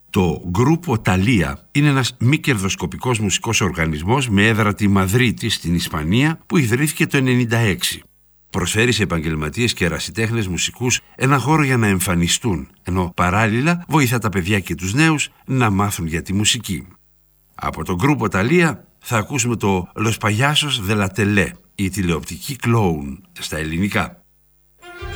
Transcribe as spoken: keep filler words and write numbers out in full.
Το Γκρούπο Ταλία είναι ένας μη κερδοσκοπικός μουσικός οργανισμός με έδρα τη Μαδρίτη στην Ισπανία που ιδρύθηκε το ενενήντα έξι. Προσφέρει σε επαγγελματίες και ερασιτέχνες μουσικούς ένα χώρο για να εμφανιστούν, ενώ παράλληλα βοηθά τα παιδιά και τους νέους να μάθουν για τη μουσική. Από τον Γκρούπο Ταλία θα ακούσουμε το Los Payasos de la Tele, η τηλεοπτική κλόουν στα ελληνικά.